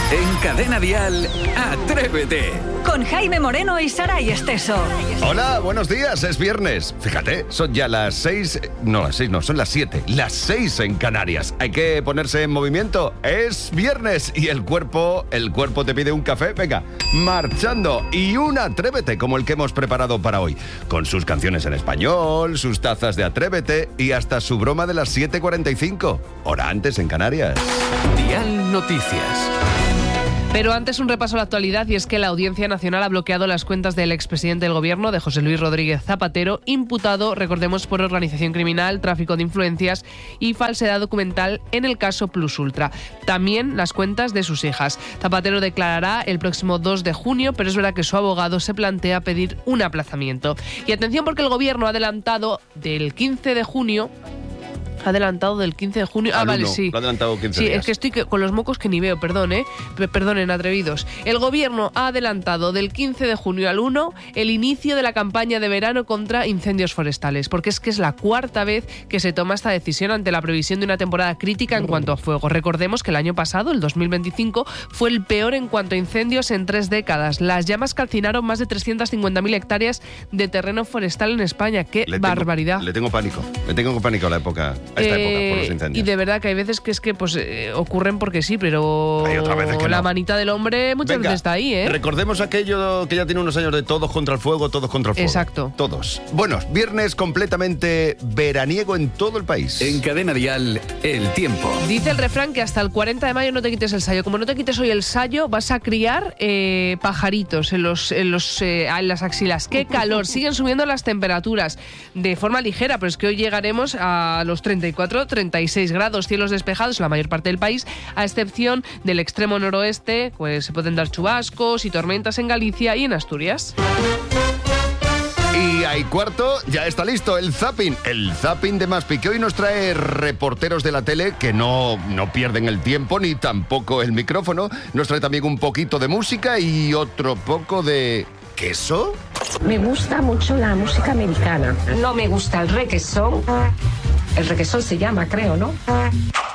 En Cadena Dial, Atrévete. Con Jaime Moreno y Saray Esteso. Hola, buenos días, es viernes. Fíjate, son ya las 6... No, las 6 no, son las 7. Las 6 en Canarias. Hay que ponerse en movimiento. Es viernes y el cuerpo te pide un café. Venga, marchando. Y un Atrévete como el que hemos preparado para hoy. Con sus canciones en español, sus tazas de Atrévete y hasta su broma de las 7:45. Hora antes en Canarias. Dial Noticias. Pero antes un repaso a la actualidad, y es que la Audiencia Nacional ha bloqueado las cuentas del expresidente del Gobierno, de José Luis Rodríguez Zapatero, imputado, recordemos, por organización criminal, tráfico de influencias y falsedad documental en el caso Plus Ultra. También las cuentas de sus hijas. Zapatero declarará el próximo 2 de junio, pero es verdad que su abogado se plantea pedir un aplazamiento. Y atención, porque el Gobierno ha adelantado del 15 de junio... Vale, sí. Lo ha adelantado 15 sí, días. es que estoy con los mocos que ni veo, perdonen, atrevidos. El Gobierno ha adelantado del 15 de junio al 1 el inicio de la campaña de verano contra incendios forestales, porque es que es la cuarta vez que se toma esta decisión ante la previsión de una temporada crítica en cuanto a fuego. Recordemos que el año pasado, el 2025, fue el peor en cuanto a incendios en 3 décadas. Las llamas calcinaron más de 350.000 hectáreas de terreno forestal en España. ¡Qué barbaridad! Le tengo pánico a la época... A esta época, por los incendios. Y de verdad que hay veces que ocurren porque sí, pero hay otras veces que la no. manita del hombre muchas veces está ahí, ¿eh? Recordemos aquello que ya tiene unos años de todos contra el fuego. Exacto. Todos. Bueno, viernes completamente veraniego en todo el país. En Cadena Dial, el tiempo. Dice el refrán que hasta el 40 de mayo no te quites el sayo. Como no te quites hoy el sayo, vas a criar pajaritos en las axilas. ¡Qué calor! Siguen subiendo las temperaturas de forma ligera, pero es que hoy llegaremos a los 34-36 grados, cielos despejados en la mayor parte del país, a excepción del extremo noroeste, pues se pueden dar chubascos y tormentas en Galicia y en Asturias. Y ahí cuarto, ya está listo el zapping de Maspi, que hoy nos trae reporteros de la tele que no pierden el tiempo ni tampoco el micrófono. Nos trae también un poquito de música y otro poco de... ¿queso? Me gusta mucho la música americana. No me gusta el requesón. El requesón se llama, creo, ¿no?